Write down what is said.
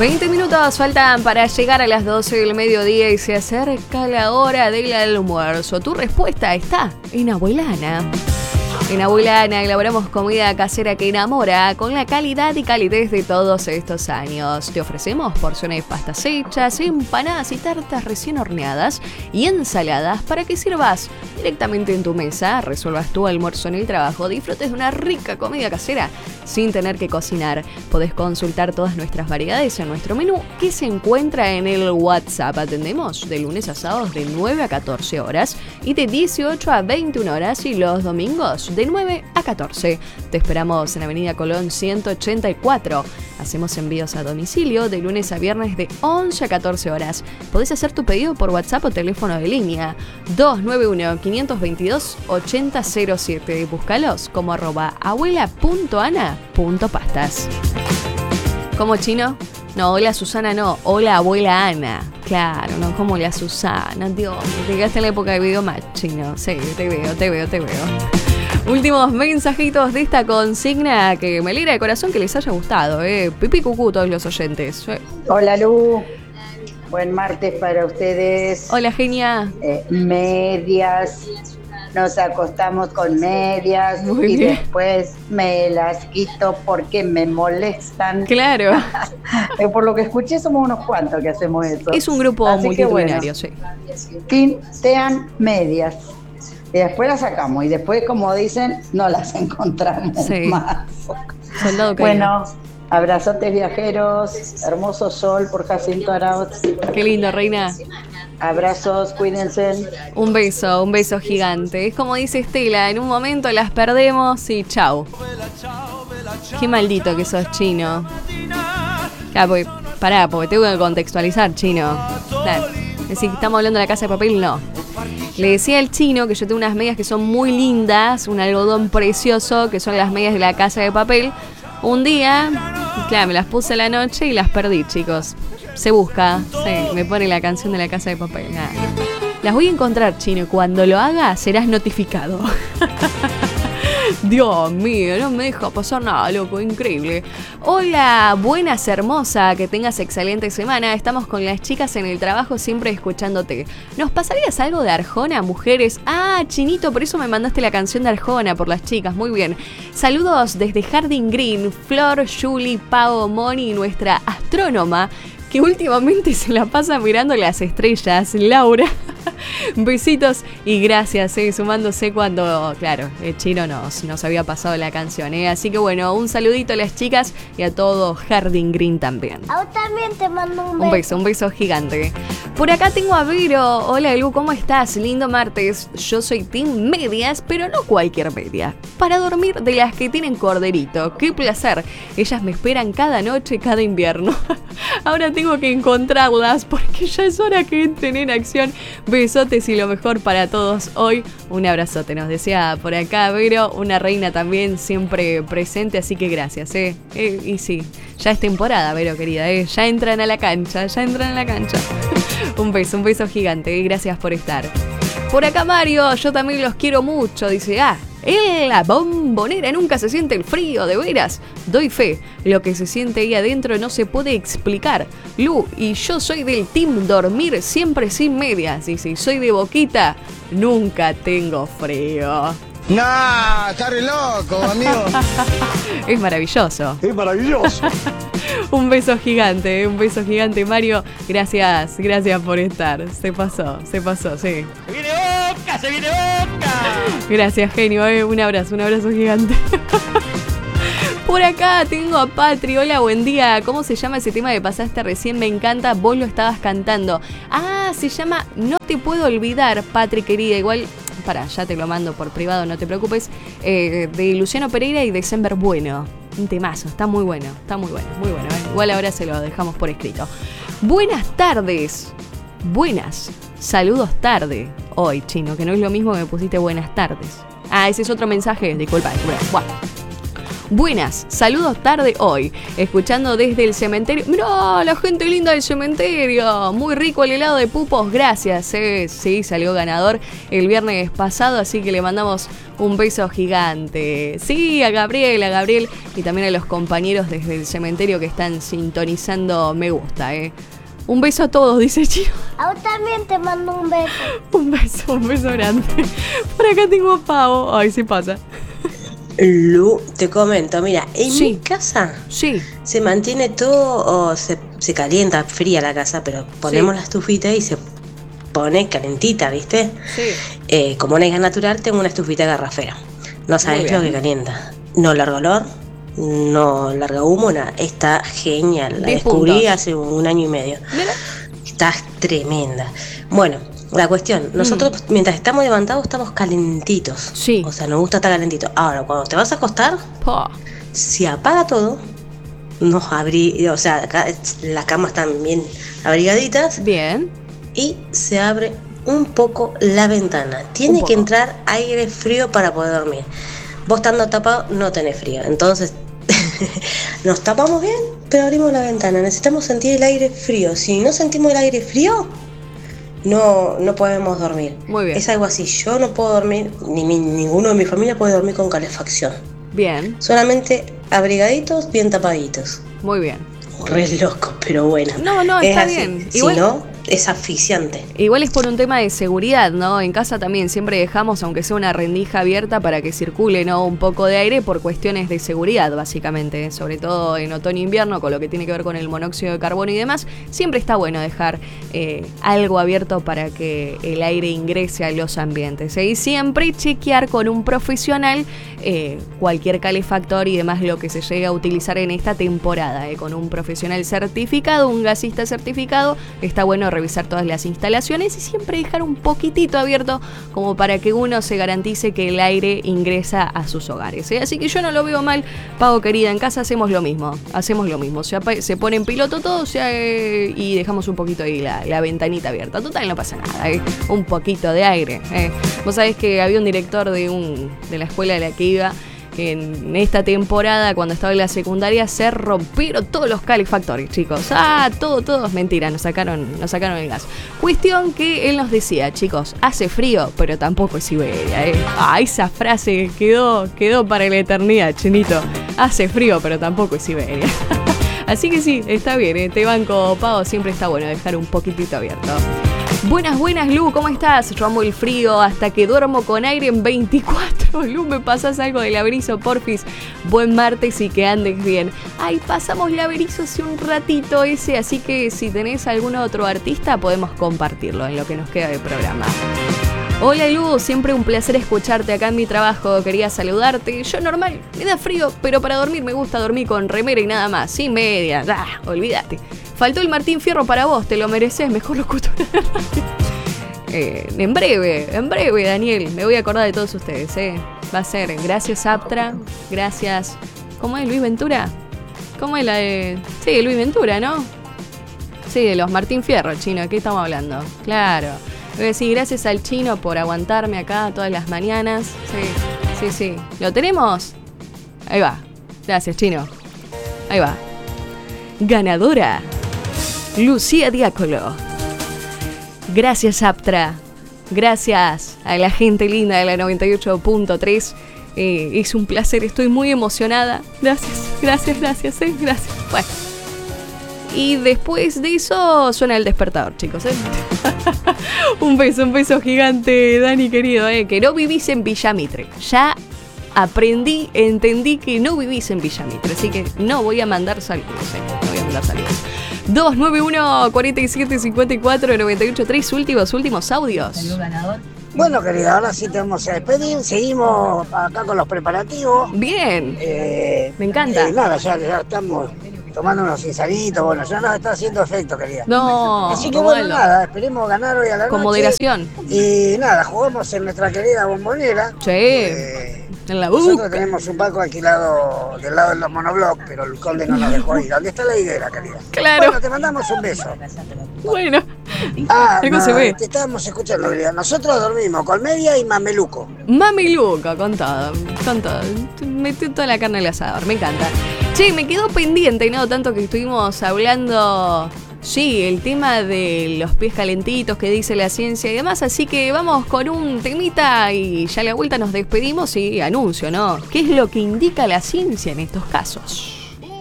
20 minutos faltan para llegar a las 12 del mediodía y se acerca la hora del almuerzo. Tu respuesta está en Abuela Ana. En Abuela Ana elaboramos comida casera que enamora con la calidad y calidez de todos estos años. Te ofrecemos porciones de pastas hechas, empanadas y tartas recién horneadas y ensaladas para que sirvas directamente en tu mesa, resuelvas tu almuerzo en el trabajo, disfrutes de una rica comida casera sin tener que cocinar. Podés consultar todas nuestras variedades en nuestro menú que se encuentra en el WhatsApp. Atendemos de lunes a sábados de 9 a 14 horas y de 18 a 21 horas y los domingos de 9 a 14. Te esperamos en Avenida Colón 184. Hacemos envíos a domicilio de lunes a viernes de 11 a 14 horas. Podés hacer tu pedido por WhatsApp o teléfono de línea 291-522-8007. Búscalos como @abuela.ana.pastas. ¿Cómo, chino? No, hola Susana no, hola Abuela Ana. Claro, no como la Susana, Dios, llegaste en la época de Videomatch, chino. Sí, te veo. Últimos mensajitos de esta consigna que me alegra de corazón que les haya gustado, Pipi cucú todos los oyentes. Hola Lu, buen martes para ustedes. Hola genia. Medias, nos acostamos con medias. Muy y bien. Después me las quito porque me molestan. Claro. Por lo que escuché somos unos cuantos que hacemos eso. Es un grupo Así que multitudinario, bueno, sí. Tintean medias. Y después las sacamos y después, como dicen, no las encontramos más. Soldado caído. Bueno, abrazotes viajeros, hermoso sol por Jacinto Arauz. Qué lindo, reina. Abrazos, cuídense. Un beso gigante. Es como dice Estela, en un momento las perdemos y chau. Qué maldito que sos, chino. Ya, porque tengo que contextualizar, chino. Claro. Es decir, que estamos hablando de la Casa de Papel, no. Le decía al chino que yo tengo unas medias que son muy lindas, un algodón precioso, que son las medias de la Casa de Papel. Un día, claro, me las puse a la noche y las perdí, chicos. Se busca, sí, me pone la canción de la Casa de Papel. Nada. Las voy a encontrar, chino, y cuando lo haga serás notificado. Dios mío, no me deja pasar nada, loco, increíble. Hola, buenas, hermosa, que tengas excelente semana. Estamos con las chicas en el trabajo siempre escuchándote. ¿Nos pasarías algo de Arjona, mujeres? Ah, chinito, por eso me mandaste la canción de Arjona, por las chicas, muy bien. Saludos desde Jardín Green, Flor, Julie, Pau, Moni y nuestra astrónoma, que últimamente se la pasa mirando las estrellas, Laura. Besitos y gracias, sumándose cuando, claro, el chino nos había pasado la canción, Así que bueno, un saludito a las chicas y a todo Jardín Green también. A vos también te mando un beso. Un beso gigante. Por acá tengo a Vero. Hola, Lu, ¿cómo estás? Lindo martes. Yo soy team medias, pero no cualquier media. Para dormir de las que tienen corderito. ¡Qué placer! Ellas me esperan cada noche, cada invierno. Ahora tengo que encontrarlas porque ya es hora que entren en acción. Besotes y lo mejor para todos hoy. Un abrazote, nos decía por acá Vero, una reina también siempre presente, así que gracias, y sí, ya es temporada, Vero querida, ya entran a la cancha. Un beso gigante, gracias por estar. Por acá Mario, yo también los quiero mucho, dice, en la Bombonera nunca se siente el frío, de veras. Doy fe, lo que se siente ahí adentro no se puede explicar. Lu, y yo soy del team dormir siempre sin medias. Dice, soy de Boquita, nunca tengo frío. Nah, está re loco, amigo. Es maravilloso. Es maravilloso. Un beso gigante, Mario. Gracias por estar. Se pasó, sí. ¡Se viene Boca! Gracias, genio, un abrazo gigante. Por acá tengo a Patri. Hola, buen día. ¿Cómo se llama ese tema que pasaste recién? Me encanta, vos lo estabas cantando. Se llama No te puedo olvidar, Patri querida. Igual, ya te lo mando por privado, no te preocupes. De Luciano Pereira y December Bueno. Un temazo, está muy bueno. Igual ahora se lo dejamos por escrito. Buenas tardes. Saludos tarde. Hoy, chino, que no es lo mismo que me pusiste buenas tardes. Ese es otro mensaje. Disculpa. Bueno. Buenas, saludos tarde hoy, escuchando desde el cementerio. Mirá, la gente linda del cementerio. Muy rico el helado de pupos, gracias. Sí, salió ganador el viernes pasado, así que le mandamos un beso gigante. Sí, a Gabriel y también a los compañeros desde el cementerio que están sintonizando me gusta, Un beso a todos, dice Chino. A vos también te mando un beso. Un beso grande. Por acá tengo pavo. Ay, sí pasa. Lu, te comento, mira, en Sí. mi casa Sí. se mantiene todo, o se calienta, fría la casa, pero ponemos la estufita y se pone calentita, ¿viste? Sí. Como una gas natural, tengo una estufita garrafera. No sabes Muy lo bien. que calienta. No larga olor, no larga humo, nada. Está genial. La 10 descubrí puntos. hace un año y medio. Mira. Está tremenda. Bueno, la cuestión, nosotros mientras estamos levantados estamos calentitos. Sí. O sea, nos gusta estar calentito. Ahora, cuando te vas a acostar, Po. se apaga todo. O sea, acá las camas están bien abrigaditas Bien. y se abre un poco la ventana. Un Tiene poco. que entrar aire frío para poder dormir. Vos estando tapado no tenés frío. Entonces nos tapamos bien, pero abrimos la ventana. Necesitamos sentir el aire frío. Si no sentimos el aire frío, no podemos dormir. Muy bien. Es algo así. Yo no puedo dormir, ninguno de mi familia puede dormir con calefacción. Bien. Solamente abrigaditos, bien tapaditos. Muy bien. Re loco, pero bueno. No, Es está así. bien. Si Igual- no, es asfixiante. Igual es por un tema de seguridad, ¿no? En casa también siempre dejamos, aunque sea una rendija abierta, para que circule, ¿no? Un poco de aire por cuestiones de seguridad, básicamente. Sobre todo en otoño e invierno, con lo que tiene que ver con el monóxido de carbono y demás. Siempre está bueno dejar algo abierto para que el aire ingrese a los ambientes. Y siempre chequear con un profesional cualquier calefactor y demás lo que se llegue a utilizar en esta temporada. Con un profesional certificado, un gasista certificado, está bueno revisar todas las instalaciones y siempre dejar un poquitito abierto como para que uno se garantice que el aire ingresa a sus hogares. Así que yo no lo veo mal, Pau querida, en casa hacemos lo mismo. Se pone en piloto todo y dejamos un poquito ahí la ventanita abierta. Total, no pasa nada, un poquito de aire. Vos sabés que había un director de la escuela de la que iba, que en esta temporada, cuando estaba en la secundaria, se rompieron todos los calefactores, chicos. Todo es mentira, nos sacaron el gas. Cuestión que él nos decía, chicos, hace frío, pero tampoco es Siberia, esa frase quedó para la eternidad, Chinito. Hace frío, pero tampoco es Siberia. Así que sí, está bien, te banco, Pavo, siempre está bueno dejar un poquitito abierto. Buenas, Lu, ¿cómo estás? Yo amo el frío hasta que duermo con aire en 24. Lu, ¿me pasás algo del Laberizo, porfis? Buen martes y que andes bien. Ay, pasamos Laberizo hace un ratito ese, así que si tenés algún otro artista podemos compartirlo en lo que nos queda de programa. Hola Lu, siempre un placer escucharte acá en mi trabajo, quería saludarte. Yo normal, me da frío, pero para dormir me gusta dormir con remera y nada más, sin medias, olvídate. Faltó el Martín Fierro para vos, te lo mereces, mejor locutor de la radio. En breve, Daniel, me voy a acordar de todos ustedes, Va a ser, gracias Aptra, gracias... ¿Cómo es, Luis Ventura? ¿Cómo es la de...? Sí, Luis Ventura, ¿no? Sí, de los Martín Fierro, Chino, ¿de qué estamos hablando? Claro. Voy a decir gracias al Chino por aguantarme acá todas las mañanas. Sí. ¿Lo tenemos? Ahí va. Gracias, Chino. Ahí va. Ganadora. Lucía Diácolo. Gracias, Aptra. Gracias a la gente linda de la 98.3. Es un placer, estoy muy emocionada. Gracias. Bueno. Y después de eso suena el despertador, chicos. Un beso gigante, Dani querido. Que no vivís en Villamitre. Ya entendí que no vivís en Villamitre. Así que no voy a mandar saludos. No voy a mandar saludos. 291-4754-98-3. Últimos audios. Bueno, querida, ahora sí te vamos a despedir. Seguimos acá con los preparativos. Bien. Me encanta. Nada, ya estamos tomando unos insanitos. Bueno, ya nos está haciendo efecto, querida. No, así que no bueno, malo. nada, esperemos ganar hoy a la Con noche. moderación. Y nada, jugamos en nuestra querida Bombonera. Sí. En la Nosotros boca. tenemos un palco alquilado del lado de los monoblocks, pero el conde no nos dejó ir. ¿Dónde está la higuera, querida? Claro. Bueno, te mandamos un beso. Bueno, Algo se ve. Te estábamos escuchando, querida. Nosotros dormimos con media y mameluco. Mameluco, con todo. Metí toda la carne al asador, me encanta. Che, me quedó pendiente, ¿no? Tanto que estuvimos hablando, sí, el tema de los pies calentitos que dice la ciencia y demás. Así que vamos con un temita y ya a la vuelta nos despedimos y anuncio, ¿no? ¿Qué es lo que indica la ciencia en estos casos?